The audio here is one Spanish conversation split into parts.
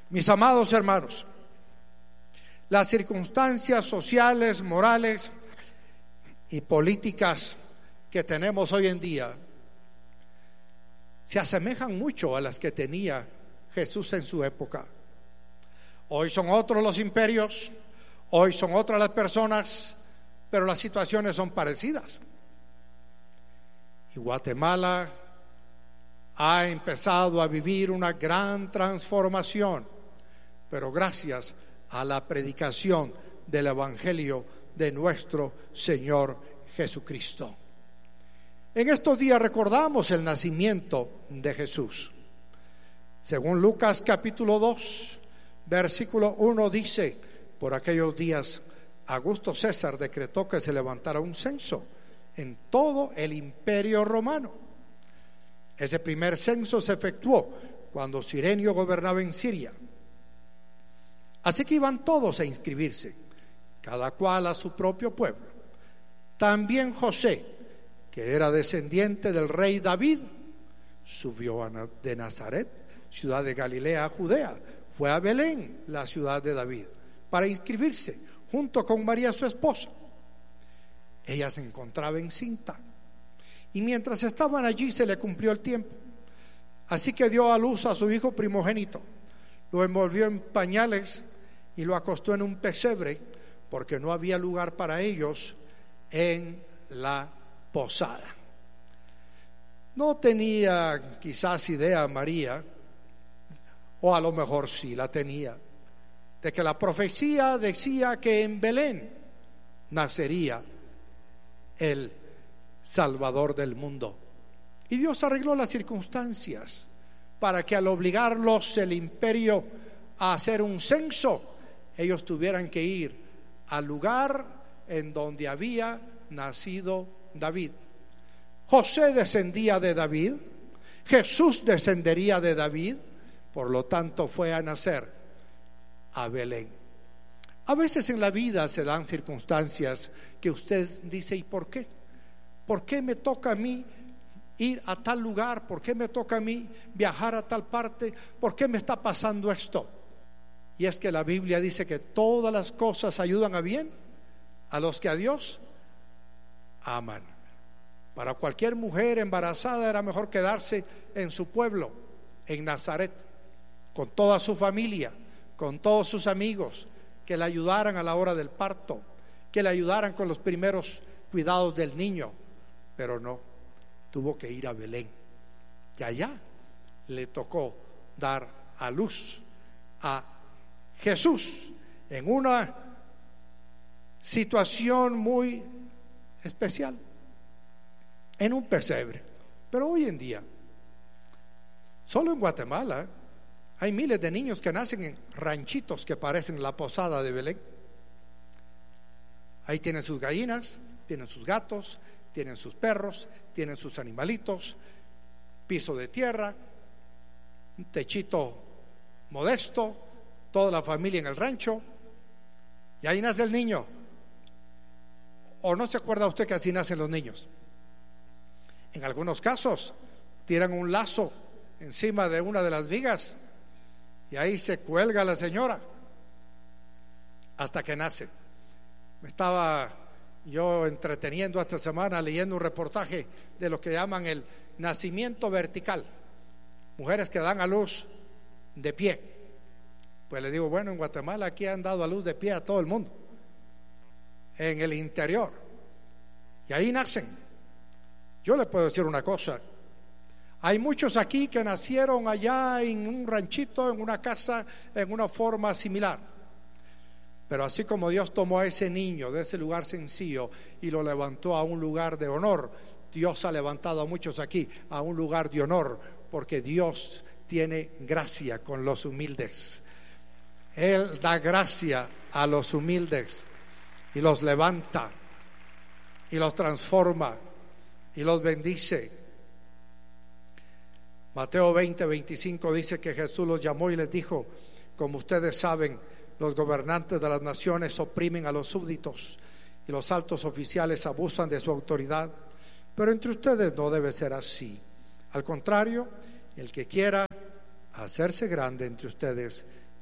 Mis amados hermanos, las circunstancias sociales, morales y políticas que tenemos hoy en día se asemejan mucho a las que tenía Jesús en su época. Hoy son otros los imperios, hoy son otras las personas, pero las situaciones son parecidas. Y Guatemala ha empezado a vivir una gran transformación, pero gracias a la predicación del Evangelio de nuestro Señor Jesucristo. En estos días recordamos el nacimiento de Jesús. Según Lucas capítulo 2, versículo 1 dice: por aquellos días Augusto César decretó que se levantara un censo en todo el imperio romano. Ese primer censo se efectuó cuando Cirenio gobernaba en Siria. Así que iban todos a inscribirse, cada cual a su propio pueblo. También José, que era descendiente del rey David, subió de Nazaret, ciudad de Galilea, a Judea, fue a Belén, la ciudad de David, para inscribirse junto con María su esposa. Ella se encontraba encinta, y mientras estaban allí se le cumplió el tiempo. Así que dio a luz a su hijo primogénito, lo envolvió en pañales y lo acostó en un pesebre, porque no había lugar para ellos en la posada. No tenía quizás idea María, o a lo mejor sí la tenía, de que la profecía decía que en Belén nacería el Salvador del mundo. Y Dios arregló las circunstancias para que al obligarlos el imperio a hacer un censo, ellos tuvieran que ir al lugar en donde había nacido David. José descendía de David, Jesús descendería de David, por lo tanto fue a nacer a Belén. A veces en la vida se dan circunstancias que usted dice: ¿y por qué? ¿Por qué me toca a mí ir a tal lugar? ¿Por qué me toca a mí viajar a tal parte? ¿Por qué me está pasando esto? Y es que la Biblia dice que todas las cosas ayudan a bien a los que a Dios aman. Para cualquier mujer embarazada era mejor quedarse en su pueblo, en Nazaret, con toda su familia, con todos sus amigos, que le ayudaran a la hora del parto, que le ayudaran con los primeros cuidados del niño. Pero no, tuvo que ir a Belén, y allá le tocó dar a luz a Jesús en una situación muy especial, en un pesebre. Pero hoy en día, solo en Guatemala, hay miles de niños que nacen en ranchitos que parecen la posada de Belén. Ahí tienen sus gallinas, tienen sus gatos, tienen sus perros, tienen sus animalitos, piso de tierra, un techito modesto, toda la familia en el rancho, y ahí nace el niño. ¿O no se acuerda usted que así nacen los niños? En algunos casos tiran un lazo encima de una de las vigas y ahí se cuelga la señora hasta que nace. Me estaba yo entreteniendo esta semana leyendo un reportaje de lo que llaman el nacimiento vertical, mujeres que dan a luz de pie. Pues le digo, bueno, en Guatemala aquí han dado a luz de pie a todo el mundo, en el interior, y ahí nacen. Yo le puedo decir una cosa: hay muchos aquí que nacieron allá en un ranchito, en una casa, en una forma similar. Pero así como Dios tomó a ese niño de ese lugar sencillo y lo levantó a un lugar de honor, Dios ha levantado a muchos aquí a un lugar de honor, porque Dios tiene gracia con los humildes. Él da gracia a los humildes y los levanta y los transforma y los bendice. Mateo 20:25 dice que Jesús los llamó y les dijo: como ustedes saben, los gobernantes de las naciones oprimen a los súbditos y los altos oficiales abusan de su autoridad, pero entre ustedes no debe ser así. Al contrario, el que quiera hacerse grande entre ustedes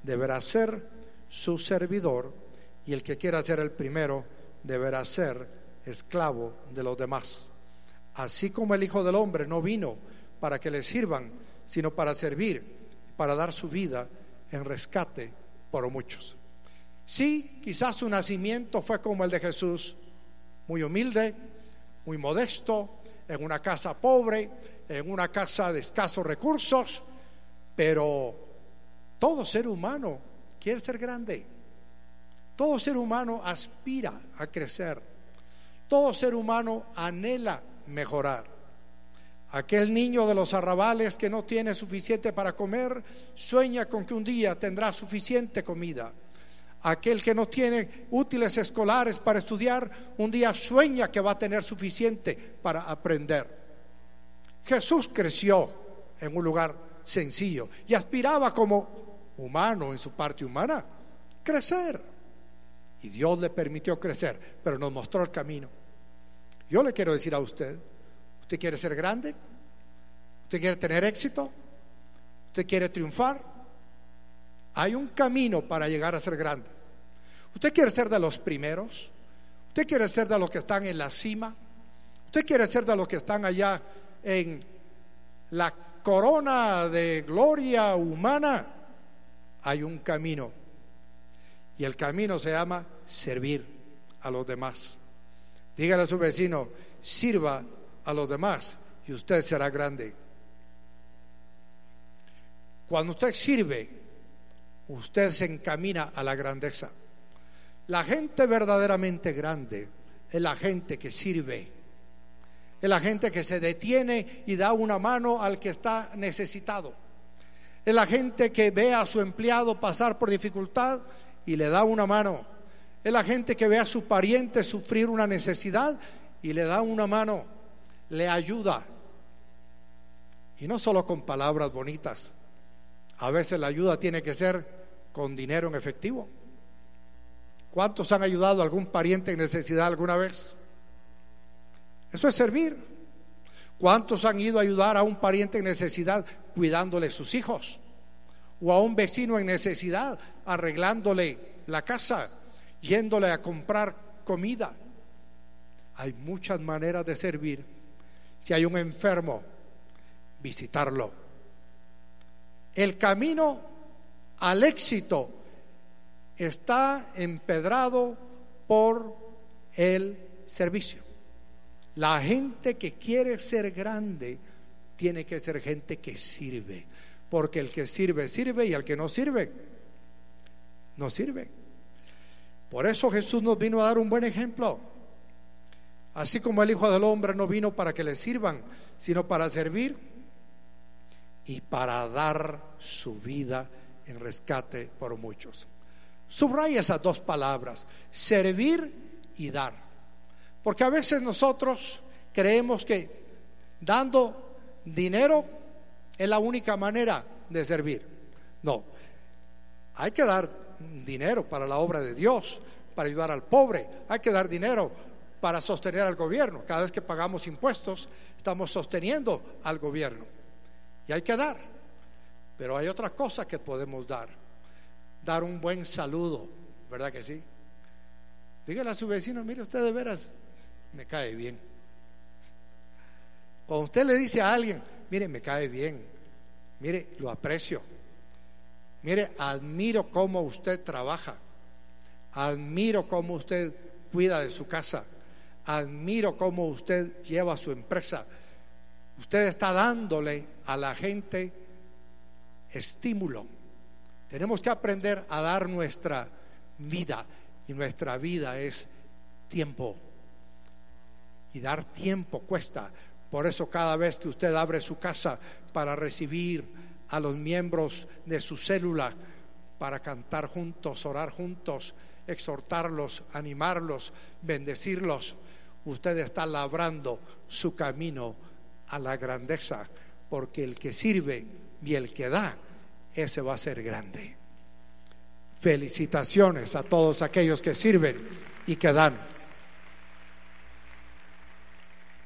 deberá ser su servidor, y el que quiera ser el primero deberá ser esclavo de los demás. Así como el Hijo del Hombre no vino para que le sirvan, sino para servir, para dar su vida en rescate por muchos. Sí, quizás su nacimiento fue como el de Jesús, muy humilde, muy modesto, en una casa pobre, en una casa de escasos recursos, pero todo ser humano quiere ser grande. Todo ser humano aspira a crecer. Todo ser humano anhela mejorar. Aquel niño de los arrabales que no tiene suficiente para comer, sueña con que un día tendrá suficiente comida. Aquel que no tiene útiles escolares para estudiar, un día sueña que va a tener suficiente para aprender. Jesús creció en un lugar sencillo y aspiraba como humano, en su parte humana, crecer. Y Dios le permitió crecer, pero nos mostró el camino. Yo le quiero decir a usted: ¿usted quiere ser grande? ¿Usted quiere tener éxito? ¿Usted quiere triunfar? Hay un camino para llegar a ser grande. ¿Usted quiere ser de los primeros? ¿Usted quiere ser de los que están en la cima? ¿Usted quiere ser de los que están allá en la corona de gloria humana? Hay un camino, y el camino se llama servir a los demás. Dígale a su vecino: sirva a los demás y usted será grande. Cuando usted sirve, usted se encamina a la grandeza. La gente verdaderamente grande es la gente que sirve, es la gente que se detiene y da una mano al que está necesitado, es la gente que ve a su empleado pasar por dificultad y le da una mano, es la gente que ve a su pariente sufrir una necesidad y le da una mano, le ayuda. Y no solo con palabras bonitas, a veces la ayuda tiene que ser con dinero en efectivo. ¿Cuántos han ayudado a algún pariente en necesidad alguna vez? Eso es servir. ¿Cuántos han ido a ayudar a un pariente en necesidad cuidándole sus hijos? O a un vecino en necesidad arreglándole la casa, yéndole a comprar comida. Hay muchas maneras de servir. Si hay un enfermo, visitarlo. El camino al éxito está empedrado por el servicio. La gente que quiere ser grande tiene que ser gente que sirve, porque el que sirve, sirve, y el que no sirve, no sirve. Por eso Jesús nos vino a dar un buen ejemplo. Así como el Hijo del Hombre no vino para que le sirvan, sino para servir y para dar su vida en rescate por muchos. Subraya esas dos palabras: servir y dar. Porque a veces nosotros creemos que dando dinero es la única manera de servir. No, hay que dar dinero para la obra de Dios, para ayudar al pobre. Hay que dar dinero para sostener al gobierno. Cada vez que pagamos impuestos, estamos sosteniendo al gobierno, y hay que dar. Pero hay otras cosas que podemos dar. Dar un buen saludo, ¿verdad que sí? Dígale a su vecino: mire, usted de veras me cae bien. Cuando usted le dice a alguien: mire, me cae bien, mire, lo aprecio, mire, admiro cómo usted trabaja, admiro cómo usted cuida de su casa, admiro cómo usted lleva su empresa. Usted está dándole a la gente estímulo. Tenemos que aprender a dar nuestra vida, y nuestra vida es tiempo, y dar tiempo cuesta. Por eso cada vez que usted abre su casa para recibir a los miembros de su célula, para cantar juntos, orar juntos, exhortarlos, animarlos, bendecirlos, usted está labrando su camino a la grandeza, porque el que sirve y el que da, ese va a ser grande. Felicitaciones a todos aquellos que sirven y que dan.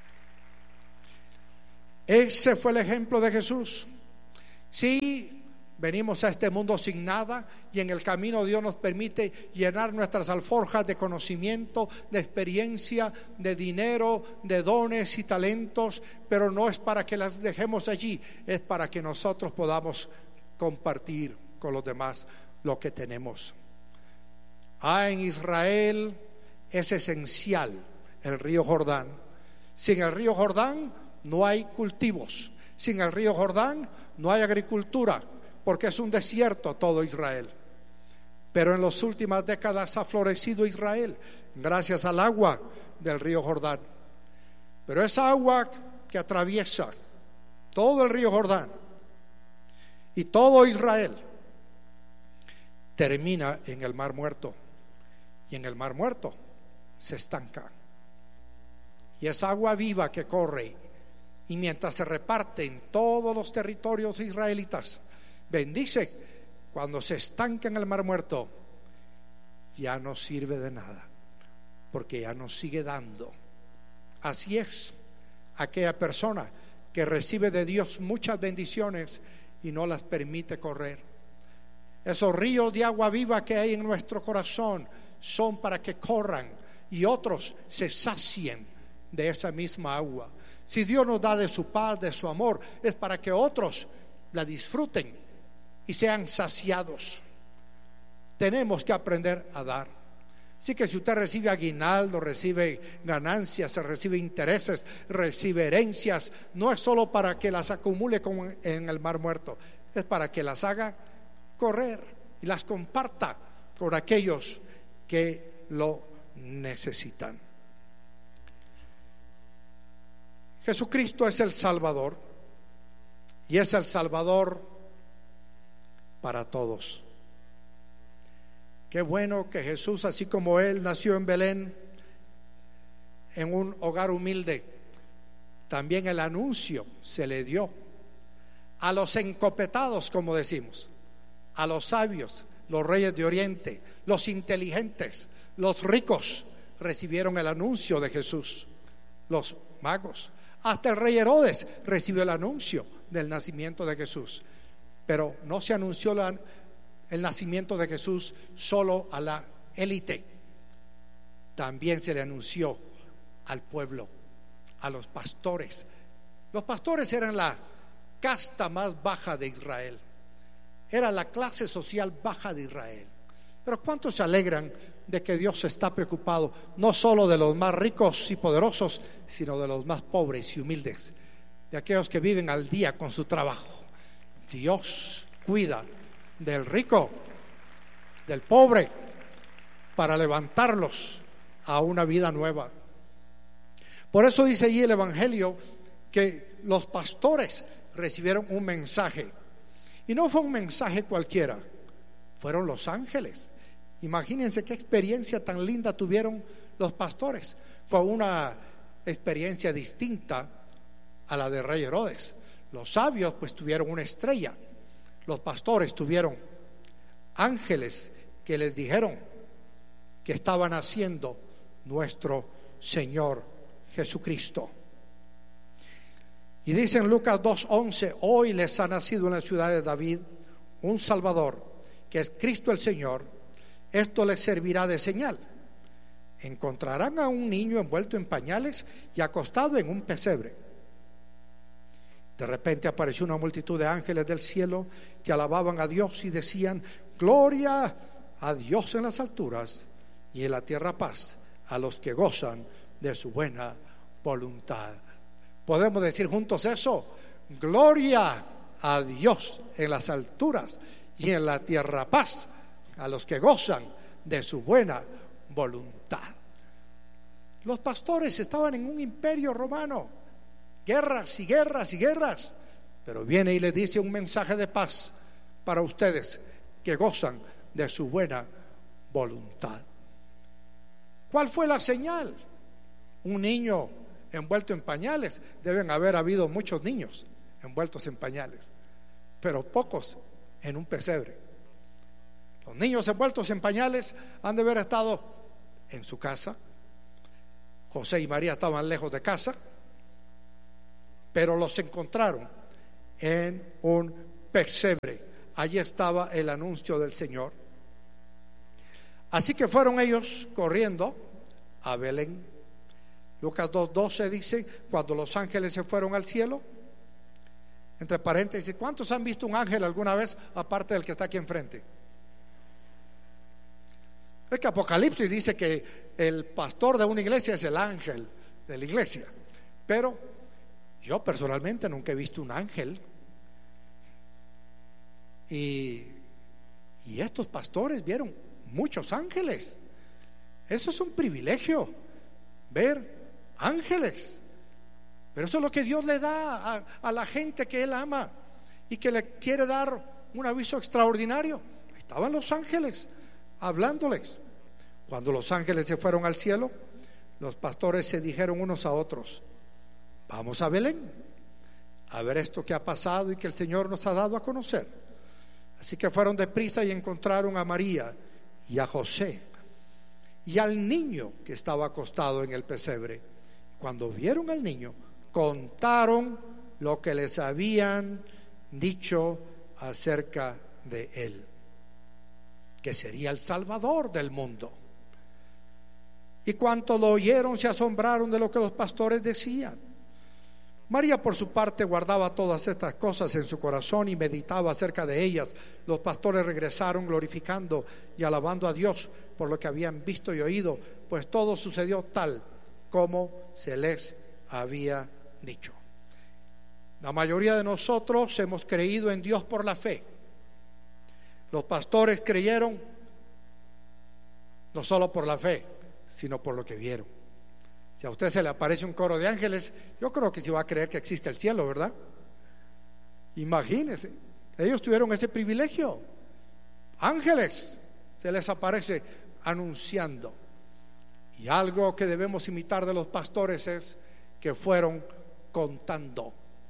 Ese fue el ejemplo de Jesús. Sí, Venimos a este mundo sin nada y en el camino Dios nos permite llenar nuestras alforjas de conocimiento, de experiencia, de dinero, de dones y talentos, pero no es para que las dejemos allí, es para que nosotros podamos compartir con los demás lo que tenemos. En Israel es esencial el río Jordán. Sin el río Jordán no hay cultivos, sin el río Jordán no hay agricultura, porque es un desierto todo Israel. Pero en las últimas décadas ha florecido Israel gracias al agua del río Jordán. Pero esa agua que atraviesa todo el río Jordán y todo Israel termina en el Mar Muerto, y en el Mar Muerto se estanca. Y esa agua viva que corre, y mientras se reparte en todos los territorios israelitas, bendice, cuando se estanca en el Mar Muerto ya no sirve de nada, porque ya no sigue dando. Así es aquella persona que recibe de Dios muchas bendiciones y no las permite correr. Esos ríos de agua viva que hay en nuestro corazón son para que corran y otros se sacien de esa misma agua. Si Dios nos da de su paz, de su amor, es para que otros la disfruten y sean saciados. Tenemos que aprender a dar. Así que si usted recibe aguinaldo, recibe ganancias, recibe intereses, recibe herencias, no es solo para que las acumule como en el Mar Muerto, es para que las haga correr y las comparta con aquellos que lo necesitan. Jesucristo es el Salvador, y es el Salvador para todos. Qué bueno que Jesús, así como Él nació en Belén, en un hogar humilde, también el anuncio se le dio a los encopetados, como decimos, a los sabios, los reyes de Oriente, los inteligentes, los ricos recibieron el anuncio de Jesús, los magos. Hasta el rey Herodes recibió el anuncio del nacimiento de Jesús. Pero no se anunció el nacimiento de Jesús solo a la élite, también se le anunció al pueblo, a los pastores. Los pastores eran la casta más baja de Israel, era la clase social baja de Israel. Pero ¿cuántos se alegran de que Dios está preocupado no solo de los más ricos y poderosos, sino de los más pobres y humildes, de aquellos que viven al día con su trabajo? Dios cuida del rico, del pobre, para levantarlos a una vida nueva. Por eso dice allí el Evangelio que los pastores recibieron un mensaje, y no fue un mensaje cualquiera, fueron los ángeles. Imagínense qué experiencia tan linda tuvieron los pastores. Fue una experiencia distinta a la de rey Herodes. Los sabios pues tuvieron una estrella, los pastores tuvieron ángeles que les dijeron que estaban haciendo nuestro Señor Jesucristo. Y dice en Lucas 2:11: hoy les ha nacido en la ciudad de David un Salvador, que es Cristo el Señor. Esto les servirá de señal: encontrarán a un niño envuelto en pañales y acostado en un pesebre. De repente apareció una multitud de ángeles del cielo que alababan a Dios y decían: gloria a Dios en las alturas, y en la tierra paz a los que gozan de su buena voluntad. ¿Podemos decir juntos eso? Gloria a Dios en las alturas, y en la tierra paz a los que gozan de su buena voluntad. Los pastores estaban en un imperio romano, guerras y guerras y guerras, pero viene y les dice un mensaje de paz para ustedes que gozan de su buena voluntad. ¿Cuál fue la señal? Un niño envuelto en pañales. Deben haber habido muchos niños envueltos en pañales, pero pocos en un pesebre. Los niños envueltos en pañales han de haber estado en su casa. José y María estaban lejos de casa, pero los encontraron en un pesebre, allí estaba el anuncio del Señor. Así que fueron ellos corriendo a Belén. Lucas 2:12 dice: cuando los ángeles se fueron al cielo. Entre paréntesis, ¿cuántos han visto un ángel alguna vez aparte del que está aquí enfrente? Es que Apocalipsis dice que el pastor de una iglesia es el ángel de la iglesia, pero yo personalmente nunca he visto un ángel. Y estos pastores vieron muchos ángeles. Eso es un privilegio, ver ángeles. Pero eso es lo que Dios le da a la gente que Él ama y que le quiere dar un aviso extraordinario. Estaban los ángeles hablándoles. Cuando los ángeles se fueron al cielo, los pastores se dijeron unos a otros: vamos a Belén a ver esto que ha pasado y que el Señor nos ha dado a conocer. Así que fueron deprisa y encontraron a María y a José y al niño que estaba acostado en el pesebre. Cuando vieron al niño, contaron lo que les habían dicho acerca de él, que sería el Salvador del mundo. Y cuanto lo oyeron, se asombraron de lo que los pastores decían. María, por su parte, guardaba todas estas cosas en su corazón y meditaba acerca de ellas. Los pastores regresaron glorificando y alabando a Dios por lo que habían visto y oído, pues todo sucedió tal como se les había dicho. La mayoría de nosotros hemos creído en Dios por la fe. Los pastores creyeron no solo por la fe, sino por lo que vieron. Si a usted se le aparece un coro de ángeles, yo creo que sí va a creer que existe el cielo, ¿verdad? Imagínense, ellos tuvieron ese privilegio. Ángeles se les aparece anunciando. Y algo que debemos imitar de los pastores es que fueron contando.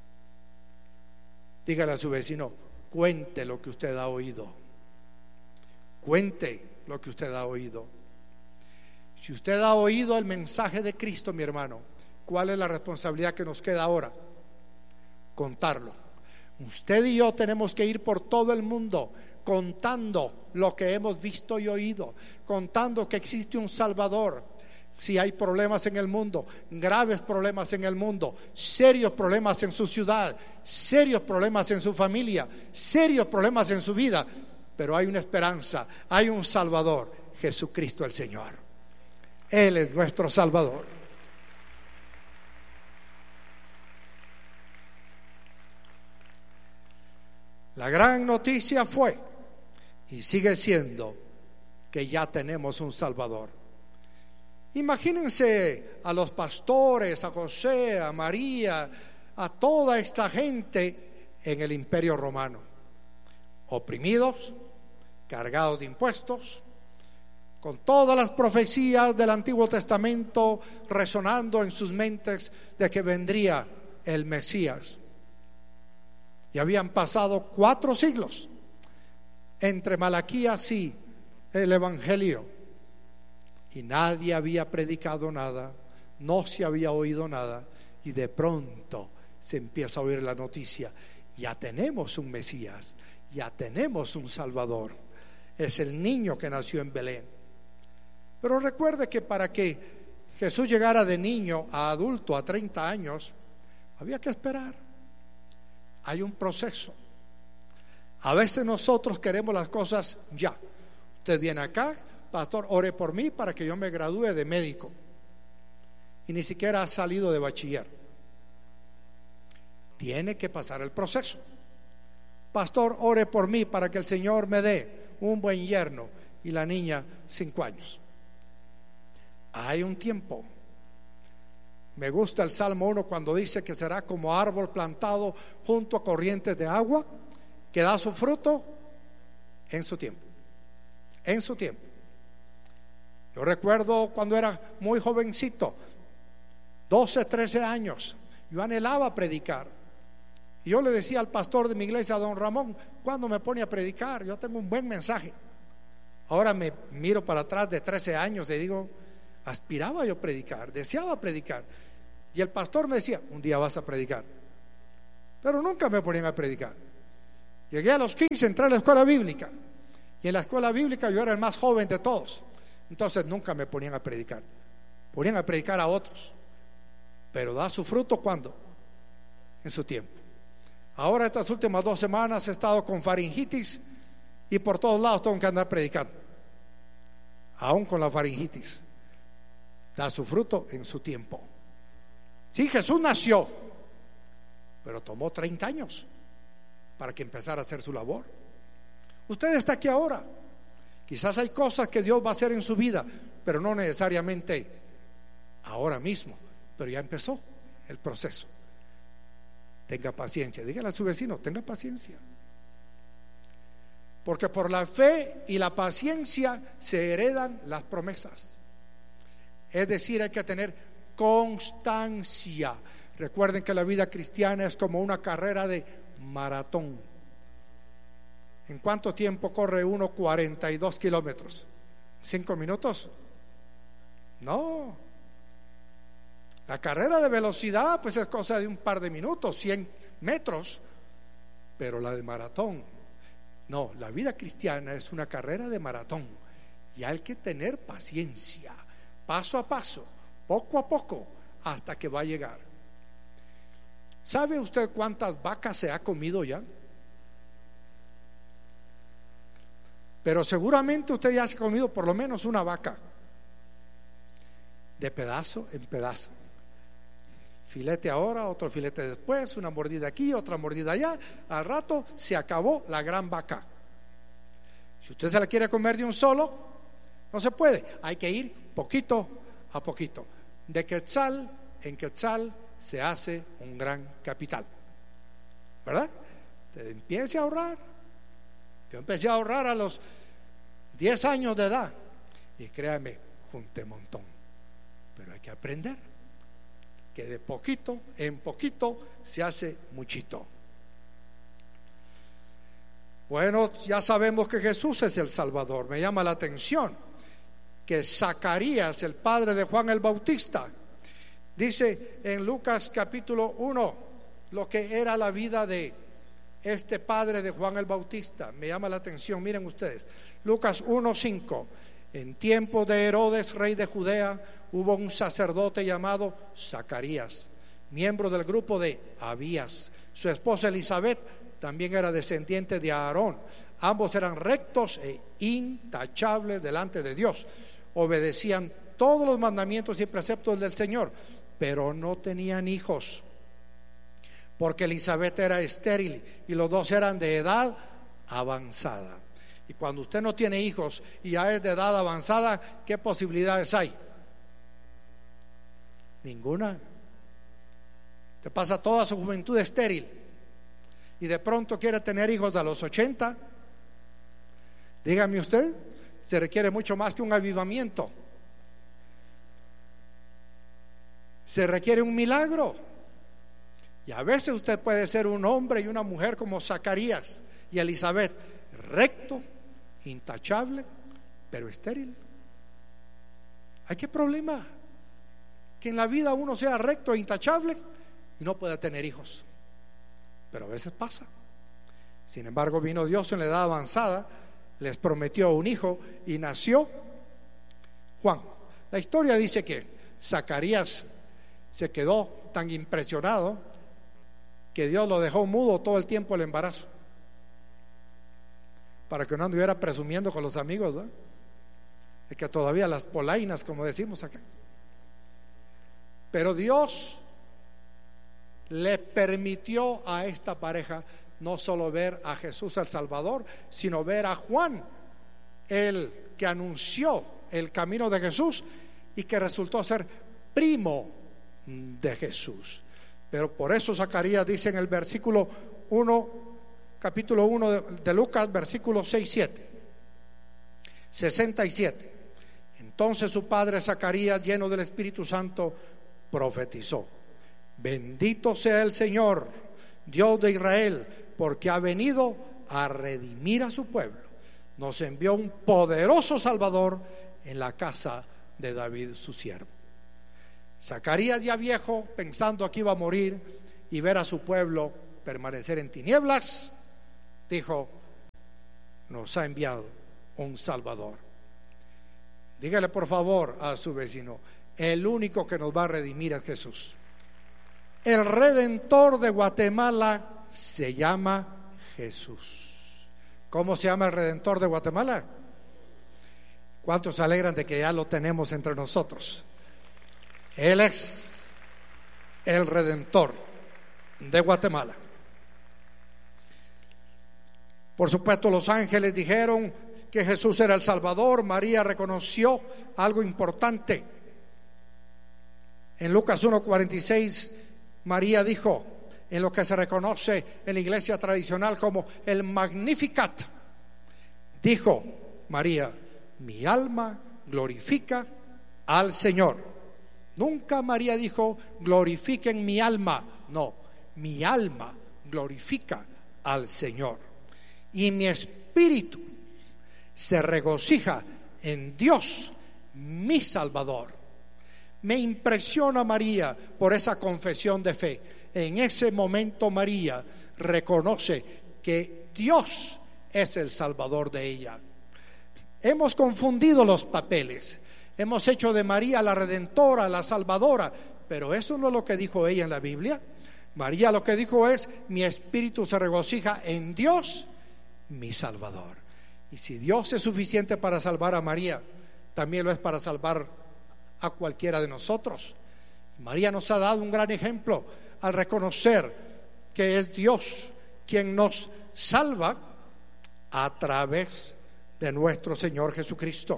Dígale a su vecino: cuente lo que usted ha oído. Cuente lo que usted ha oído. Si usted ha oído el mensaje de Cristo, mi hermano, ¿cuál es la responsabilidad que nos queda ahora? Contarlo. Usted y yo tenemos que ir por todo el mundo contando lo que hemos visto y oído, contando que existe un Salvador. Si hay problemas en el mundo, graves problemas en el mundo, serios problemas en su ciudad, serios problemas en su familia, serios problemas en su vida, pero hay una esperanza, hay un Salvador, Jesucristo el Señor. Él es nuestro Salvador. La gran noticia fue y sigue siendo que ya tenemos un Salvador. Imagínense a los pastores, a José, a María, a toda esta gente en el Imperio Romano, oprimidos, cargados de impuestos, con todas las profecías del Antiguo Testamento resonando en sus mentes de que vendría el Mesías. Y habían pasado 4 siglos entre Malaquías y el Evangelio, y nadie había predicado nada, no se había oído nada, y de pronto se empieza a oír la noticia: ya tenemos un Mesías, ya tenemos un Salvador. Es el niño que nació en Belén. Pero recuerde que para que Jesús llegara de niño a adulto a 30 años, había que esperar. Hay un proceso. A veces nosotros queremos las cosas ya. Usted viene acá: pastor, ore por mí para que yo me gradúe de médico, y ni siquiera ha salido de bachiller. Tiene que pasar el proceso. Pastor, ore por mí para que el Señor me dé un buen yerno, y la niña 5 años. Hay un tiempo. Me gusta el Salmo 1 cuando dice que será como árbol plantado junto a corrientes de agua, que da su fruto en su tiempo. En su tiempo. Yo recuerdo cuando era muy jovencito, 12, 13 años, yo anhelaba predicar. Y yo le decía al pastor de mi iglesia, don Ramón: ¿cuándo me pone a predicar? Yo tengo un buen mensaje. Ahora me miro para atrás de 13 años y digo: aspiraba yo a predicar, deseaba predicar. Y el pastor me decía: un día vas a predicar. Pero nunca me ponían a predicar. Llegué a los 15, entré a la escuela bíblica. Y en la escuela bíblica yo era el más joven de todos. Entonces nunca me ponían a predicar. Ponían a predicar a otros. Pero da su fruto, ¿cuándo? En su tiempo. Ahora estas últimas 2 semanas he estado con faringitis y por todos lados tengo que andar predicando. Aún con la faringitis. Da su fruto en su tiempo. Sí, Jesús nació, pero tomó 30 años para que empezara a hacer su labor. Usted está aquí ahora. Quizás hay cosas que Dios va a hacer en su vida, pero no necesariamente ahora mismo, pero ya empezó el proceso. Tenga paciencia. Dígale a su vecino, tenga paciencia. Porque por la fe y la paciencia se heredan las promesas. Es decir, hay que tener constancia. Recuerden que la vida cristiana es como una carrera de maratón. ¿En cuánto tiempo corre uno 42 kilómetros? ¿5 minutos? No. La carrera de velocidad pues es cosa de un par de minutos, 100 metros. Pero la de maratón, no, la vida cristiana es una carrera de maratón. Y hay que tener paciencia, paso a paso, poco a poco, hasta que va a llegar. ¿Sabe usted cuántas vacas se ha comido ya? Pero seguramente usted ya se ha comido por lo menos una vaca, de pedazo en pedazo. Filete ahora, otro filete después, una mordida aquí, otra mordida allá. Al rato se acabó la gran vaca. Si usted se la quiere comer de un solo, no se puede. Hay que ir poquito a poquito. De quetzal en quetzal se hace un gran capital, ¿verdad? Usted empiece a ahorrar. Yo empecé a ahorrar a los 10 años de edad y créame, junté un montón. Pero hay que aprender que de poquito en poquito se hace muchito. Bueno, ya sabemos que Jesús es el Salvador. Me llama la atención que Zacarías, el padre de Juan el Bautista, dice en Lucas capítulo 1 lo que era la vida de este padre de Juan el Bautista. Me llama la atención, miren ustedes, Lucas 1:5. En tiempo de Herodes, rey de Judea, hubo un sacerdote llamado Zacarías, miembro del grupo de Abías. Su esposa Elizabeth también era descendiente de Aarón. Ambos eran rectos e intachables delante de Dios. Obedecían todos los mandamientos y preceptos del Señor, pero no tenían hijos, porque Elizabeth era estéril y los dos eran de edad avanzada. Y cuando usted no tiene hijos y ya es de edad avanzada, ¿qué posibilidades hay? Ninguna. Te pasa toda su juventud estéril y de pronto quiere tener hijos a los 80. Dígame usted, se requiere mucho más que un avivamiento. Se requiere un milagro. Y a veces usted puede ser un hombre y una mujer como Zacarías y Elizabeth, recto, intachable, pero estéril. ¿Hay qué problema? Que en la vida uno sea recto e intachable y no pueda tener hijos. Pero a veces pasa. Sin embargo, vino Dios en la edad avanzada, les prometió un hijo y nació Juan. La historia dice que Zacarías se quedó tan impresionado que Dios lo dejó mudo todo el tiempo el embarazo, para que no anduviera presumiendo con los amigos, ¿no? De que todavía las polainas, como decimos acá. Pero Dios le permitió a esta pareja no solo ver a Jesús el Salvador, sino ver a Juan, el que anunció el camino de Jesús y que resultó ser primo de Jesús. Pero por eso Zacarías dice en el versículo 1, capítulo 1 de Lucas, versículo 67. Entonces su padre Zacarías, lleno del Espíritu Santo, profetizó: bendito sea el Señor, Dios de Israel, porque ha venido a redimir a su pueblo. Nos envió un poderoso Salvador en la casa de David su siervo. Zacarías, ya viejo, pensando que iba a morir y ver a su pueblo permanecer en tinieblas, dijo: nos ha enviado un Salvador. Dígale por favor a su vecino: el único que nos va a redimir es Jesús. El Redentor de Guatemala se llama Jesús. ¿Cómo se llama el Redentor de Guatemala? ¿Cuántos se alegran de que ya lo tenemos entre nosotros? Él es el Redentor de Guatemala. Por supuesto, los ángeles dijeron que Jesús era el Salvador. María reconoció algo importante. En Lucas 1:46, María dijo, en lo que se reconoce en la iglesia tradicional como el Magnificat, dijo María: mi alma glorifica al Señor. Nunca María dijo: glorifiquen mi alma. No, mi alma glorifica al Señor. Y mi espíritu se regocija en Dios, mi Salvador. Me impresiona María por esa confesión de fe. En ese momento María reconoce que Dios es el Salvador de ella. Hemos confundido los papeles. Hemos hecho de María la Redentora, la Salvadora, pero eso no es lo que dijo ella en la Biblia. María lo que dijo es: mi espíritu se regocija en Dios, mi Salvador. Y si Dios es suficiente para salvar a María, también lo es para salvar a cualquiera de nosotros. María nos ha dado un gran ejemplo al reconocer que es Dios quien nos salva a través de nuestro Señor Jesucristo.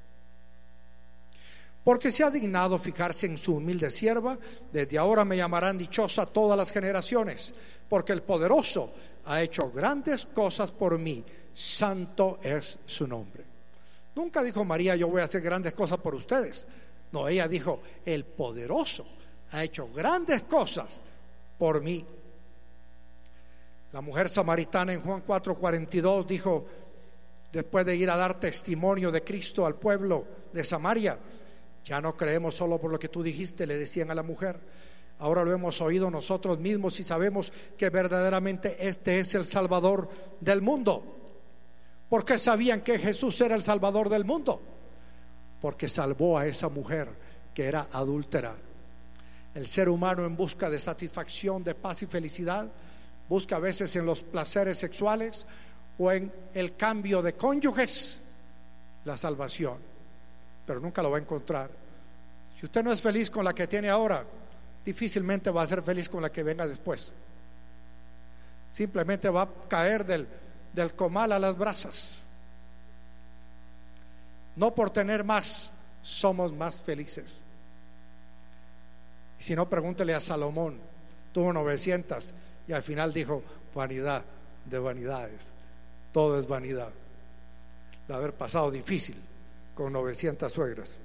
Porque se ha dignado fijarse en su humilde sierva. Desde ahora me llamarán dichosa todas las generaciones, porque el poderoso ha hecho grandes cosas por mí. Santo es su nombre. Nunca dijo María: yo voy a hacer grandes cosas por ustedes. No, ella dijo: el poderoso ha hecho grandes cosas por mí. La mujer samaritana en Juan 4:42 dijo, después de ir a dar testimonio de Cristo al pueblo de Samaria: ya no creemos solo por lo que tú dijiste, le decían a la mujer, ahora lo hemos oído nosotros mismos y sabemos que verdaderamente este es el Salvador del mundo. ¿Por qué sabían que Jesús era el Salvador del mundo? Porque salvó a esa mujer que era adúltera. El ser humano, en busca de satisfacción, de paz y felicidad, busca a veces en los placeres sexuales o en el cambio de cónyuges la salvación, pero nunca lo va a encontrar. Si usted no es feliz con la que tiene ahora, difícilmente va a ser feliz con la que venga después. Simplemente va a caer del comal a las brasas. No por tener más somos más felices. Y si no, pregúntele a Salomón. Tuvo 900 y al final dijo: vanidad de vanidades, todo es vanidad. De haber pasado difícil con 900 suegras.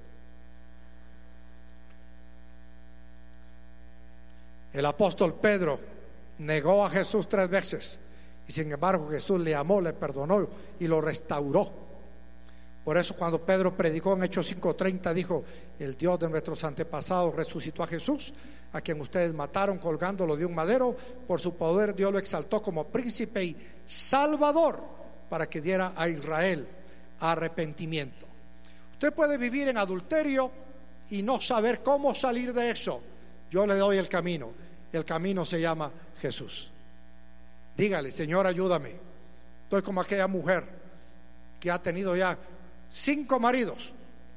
El apóstol Pedro negó a Jesús 3 veces y sin embargo Jesús le amó, le perdonó y lo restauró. Por eso cuando Pedro predicó en Hechos 5:30 dijo: el Dios de nuestros antepasados resucitó a Jesús, a quien ustedes mataron colgándolo de un madero. Por su poder Dios lo exaltó como príncipe y salvador, para que diera a Israel arrepentimiento. Usted puede vivir en adulterio y no saber cómo salir de eso. Yo le doy el camino. El camino se llama Jesús. Dígale: Señor, ayúdame. Estoy como aquella mujer que ha tenido ya 5 maridos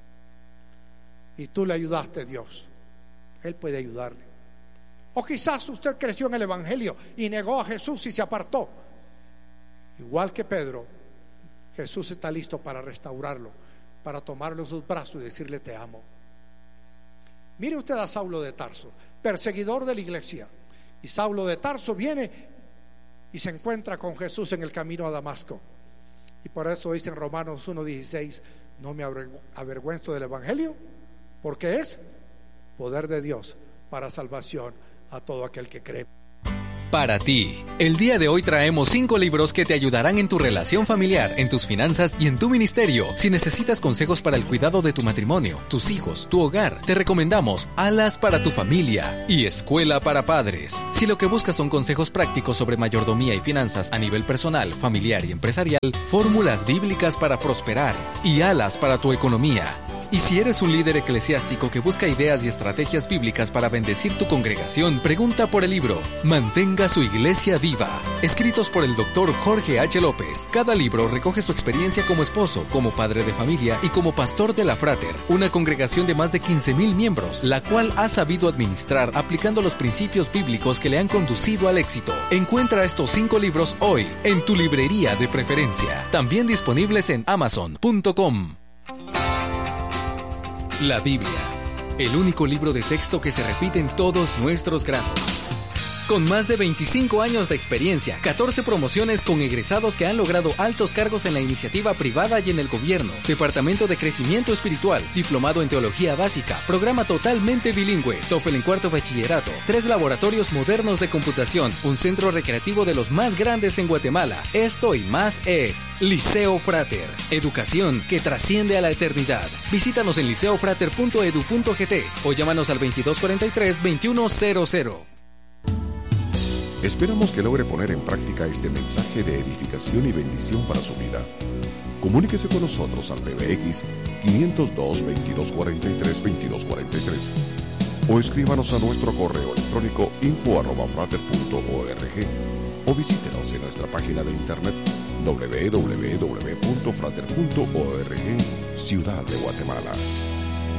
y tú le ayudaste, Dios. Él puede ayudarle. O quizás usted creció en el Evangelio y negó a Jesús y se apartó. Igual que Pedro, Jesús está listo para restaurarlo, para tomarlo en sus brazos y decirle: te amo. Mire usted a Saulo de Tarso, perseguidor de la iglesia. Y Saulo de Tarso viene y se encuentra con Jesús en el camino a Damasco. Y por eso dice en Romanos 1:16: no me avergüenzo del Evangelio, porque es poder de Dios para salvación a todo aquel que cree. para ti. El día de hoy traemos 5 libros que te ayudarán en tu relación familiar, en tus finanzas y en tu ministerio. Si necesitas consejos para el cuidado de tu matrimonio, tus hijos, tu hogar, te recomendamos Alas para tu familia y Escuela para padres. Si lo que buscas son consejos prácticos sobre mayordomía y finanzas a nivel personal, familiar y empresarial, Fórmulas bíblicas para prosperar y Alas para tu economía. Y si eres un líder eclesiástico que busca ideas y estrategias bíblicas para bendecir tu congregación, pregunta por el libro Mantenga su iglesia viva, escritos por el Dr. Jorge H. López. Cada libro recoge su experiencia como esposo, como padre de familia y como pastor de la Frater, una congregación de más de 15,000 miembros, la cual ha sabido administrar aplicando los principios bíblicos que le han conducido al éxito. Encuentra estos 5 libros hoy en tu librería de preferencia, también disponibles en Amazon.com. La Biblia, el único libro de texto que se repite en todos nuestros grados. Con más de 25 años de experiencia, 14 promociones con egresados que han logrado altos cargos en la iniciativa privada y en el gobierno, Departamento de Crecimiento Espiritual, Diplomado en Teología Básica, Programa totalmente bilingüe, TOEFL en 4º bachillerato, 3 laboratorios modernos de computación, un centro recreativo de los más grandes en Guatemala. Esto y más es Liceo Frater, educación que trasciende a la eternidad. Visítanos en liceofrater.edu.gt o llámanos al 2243-2100. Esperamos que logre poner en práctica este mensaje de edificación y bendición para su vida. Comuníquese con nosotros al PBX 502-2243-2243 o escríbanos a nuestro correo electrónico info@frater.org o visítenos en nuestra página de internet www.frater.org, Ciudad de Guatemala.